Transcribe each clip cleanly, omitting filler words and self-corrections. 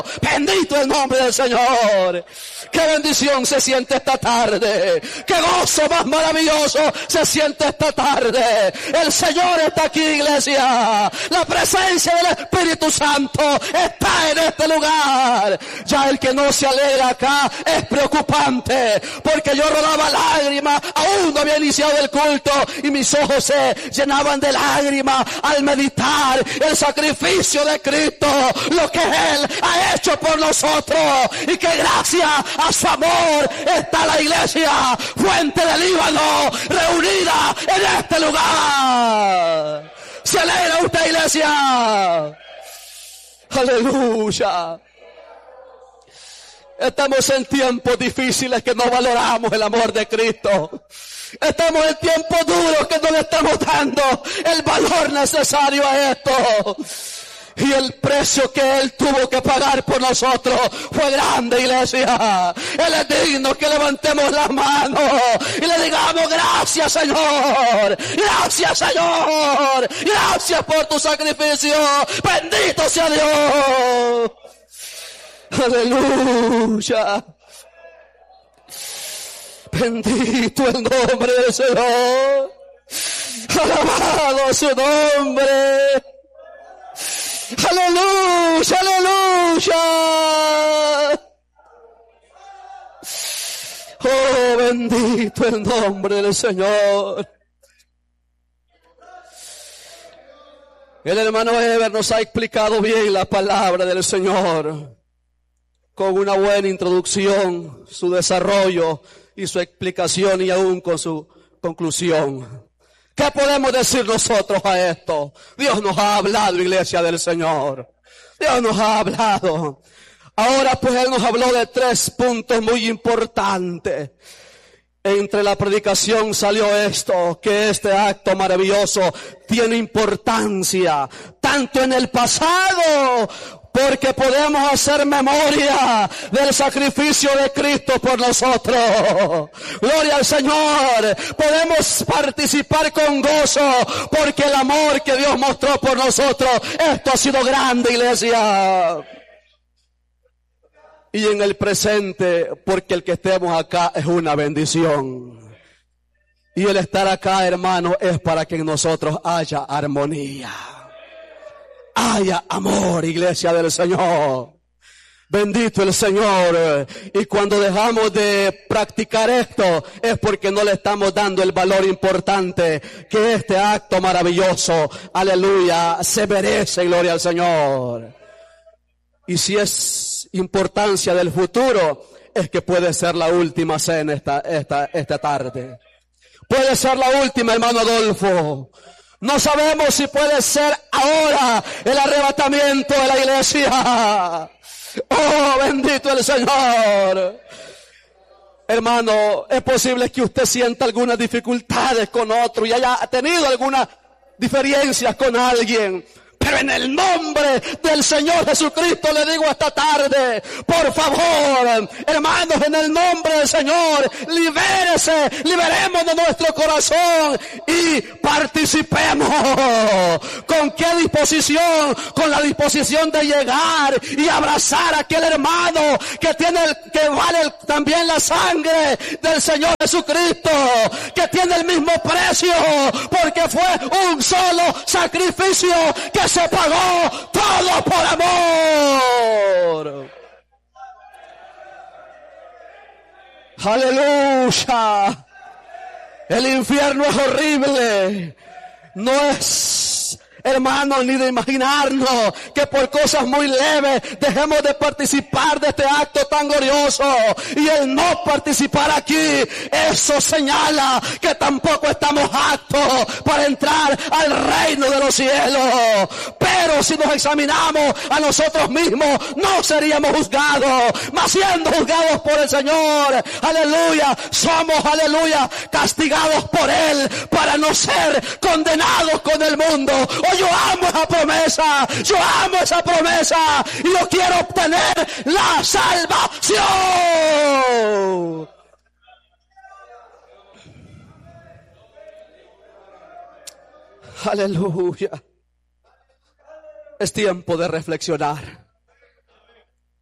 Bendito el nombre del Señor. Qué bendición se siente esta tarde. Qué gozo más maravilloso se siente esta tarde. El Señor está aquí, iglesia. La presencia del Espíritu Santo está en este lugar. Ya el que no se alegra acá es preocupante, porque yo rodaba lágrimas, aún no había iniciado el culto y mis ojos se llenaban de lágrimas al meditar el sacrificio de Cristo, lo que Él ha hecho por nosotros, y que gracias a su amor está la iglesia Fuente del Líbano reunida en este lugar. ¿Se alegra usted, iglesia? Aleluya. Estamos en tiempos difíciles que no valoramos el amor de Cristo. Estamos en tiempos duros que no le estamos dando el valor necesario a esto. Y el precio que Él tuvo que pagar por nosotros fue grande, iglesia. Él es digno que levantemos las manos y le digamos: gracias, Señor. Gracias, Señor. Gracias por tu sacrificio. Bendito sea Dios. Aleluya. Bendito el nombre del Señor. Alabado su nombre. Aleluya, aleluya. Oh, bendito el nombre del Señor. El hermano Eber nos ha explicado bien la palabra del Señor, con una buena introducción, su desarrollo y su explicación, y aún con su conclusión. ¿Qué podemos decir nosotros a esto? Dios nos ha hablado, iglesia del Señor. Dios nos ha hablado. Ahora pues Él nos habló de 3 puntos muy importantes. Entre la predicación salió esto, que este acto maravilloso tiene importancia, tanto en el pasado, porque podemos hacer memoria del sacrificio de Cristo por nosotros. Gloria al Señor. Podemos participar con gozo, porque el amor que Dios mostró por nosotros, esto ha sido grande, iglesia. Y en el presente, porque el que estemos acá es una bendición. Y el estar acá, hermano, es para que en nosotros haya armonía, haya amor, iglesia del Señor. Bendito el Señor. Y cuando dejamos de practicar esto, es porque no le estamos dando el valor importante que este acto maravilloso, aleluya, se merece, gloria al Señor. Y si es importancia del futuro, es que puede ser la última cena esta tarde. Puede ser la última, hermano Adolfo. No sabemos si puede ser ahora el arrebatamiento de la iglesia. Oh, bendito el Señor. Hermano, es posible que usted sienta algunas dificultades con otro y haya tenido algunas diferencias con alguien. Pero en el nombre del Señor Jesucristo le digo esta tarde, por favor, hermanos, en el nombre del Señor, liberemos de nuestro corazón y participemos. ¿Con qué disposición? Con la disposición de llegar y abrazar a aquel hermano que vale también la sangre del Señor Jesucristo, que tiene el mismo precio, porque fue un solo sacrificio que se pagó todo por amor. Aleluya. El infierno es horrible. No es, hermanos, ni de imaginarnos que por cosas muy leves dejemos de participar de este acto tan glorioso. Y el no participar aquí, eso señala que tampoco estamos aptos para entrar al reino de los cielos. Pero si nos examinamos a nosotros mismos, no seríamos juzgados, mas siendo juzgados por el Señor, aleluya, somos, aleluya, castigados por Él para no ser condenados con el mundo. Yo amo esa promesa y yo quiero obtener la salvación. Aleluya. Es tiempo de reflexionar.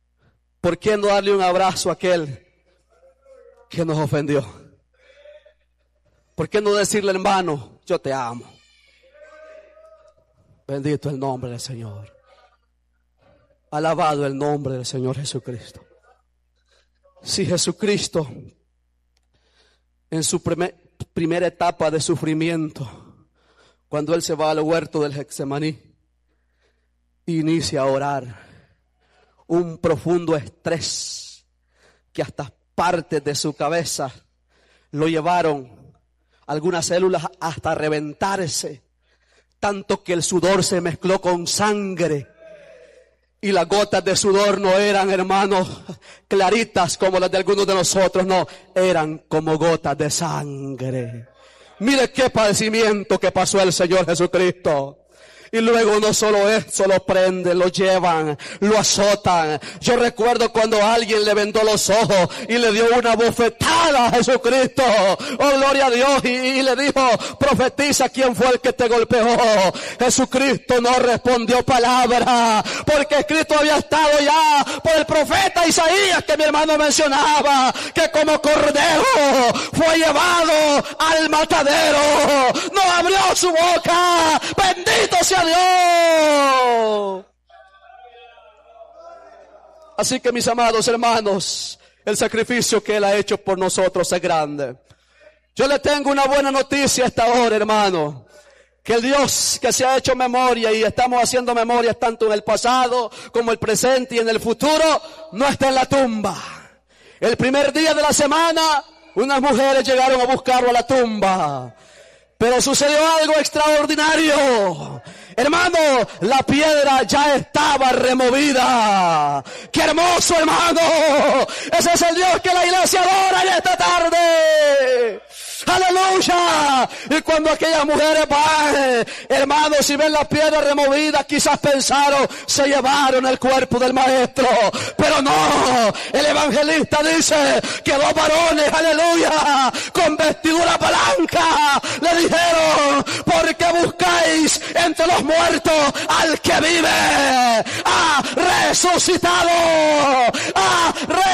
¿por qué no darle un abrazo a aquel que nos ofendió? ¿Por qué no decirle, hermano, yo te amo? Bendito el nombre del Señor. Alabado el nombre del Señor Jesucristo. Si Jesucristo, en su primera etapa de sufrimiento, cuando Él se va al huerto del Getsemaní, inicia a orar, un profundo estrés que hasta partes de su cabeza lo llevaron, algunas células hasta reventarse, tanto que el sudor se mezcló con sangre. Y las gotas de sudor no eran, hermanos, claritas como las de algunos de nosotros, no, eran como gotas de sangre. Mire qué padecimiento que pasó el Señor Jesucristo. Y luego no solo eso, lo prenden, lo llevan, lo azotan. Yo recuerdo cuando alguien le vendó los ojos y le dio una bofetada a Jesucristo. Oh, gloria a Dios. Y le dijo, profetiza quién fue el que te golpeó. Jesucristo no respondió palabra, porque escrito había estado ya por el profeta Isaías, que mi hermano mencionaba, que como cordero fue llevado al matadero. No abrió su boca. Bendito sea Dios. Así que mis amados hermanos, el sacrificio que Él ha hecho por nosotros es grande. Yo le tengo una buena noticia a esta hora, hermano. Que el Dios que se ha hecho memoria, y estamos haciendo memorias tanto en el pasado como el presente y en el futuro, no está en la tumba. El primer día de la semana, unas mujeres llegaron a buscarlo a la tumba. Pero sucedió algo extraordinario. Hermano, la piedra ya estaba removida. ¡Qué hermoso, hermano! Ese es el Dios que la iglesia adora en esta tarde. ¡Aleluya! Y cuando aquellas mujeres van, hermanos, si ven la piedra removida, quizás pensaron, se llevaron el cuerpo del maestro. Pero no, el evangelista dice que dos varones, aleluya, con vestidura blanca, le dijeron, ¿por qué buscáis entre los muertos al que vive? ¡Ha resucitado! ¡Ha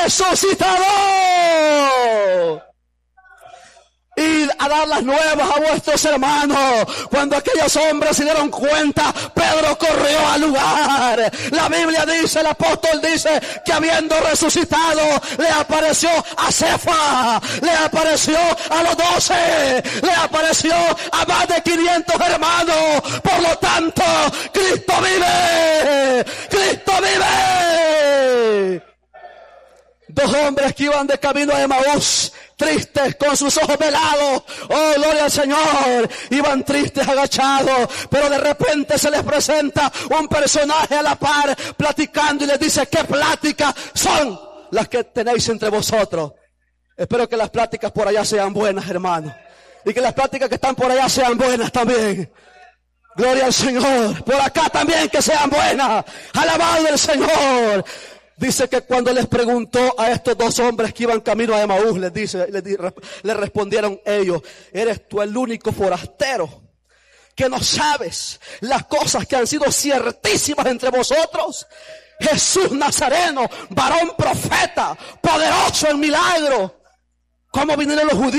resucitado! Y a dar las nuevas a vuestros hermanos. Cuando aquellos hombres se dieron cuenta, Pedro corrió al lugar. La Biblia dice, el apóstol dice, que habiendo resucitado, le apareció a Cefa, le apareció a los 12, le apareció a más de 500 hermanos. Por lo tanto, Cristo vive. Cristo vive. Dos hombres que iban de camino a Emaús, tristes, con sus ojos velados. Oh, gloria al Señor. Iban tristes, agachados, pero de repente se les presenta un personaje a la par, platicando, y les dice, ¿qué pláticas son las que tenéis entre vosotros? Espero que las pláticas por allá sean buenas, hermano, y que las pláticas que están por allá sean buenas también. Gloria al Señor. Por acá también que sean buenas. Alabado el Señor. Dice que cuando les preguntó a estos dos hombres que iban camino a Emaús, le respondieron ellos, ¿eres tú el único forastero que no sabes las cosas que han sido ciertísimas entre vosotros? Jesús Nazareno, varón profeta, poderoso en milagro. ¿Cómo vinieron los judíos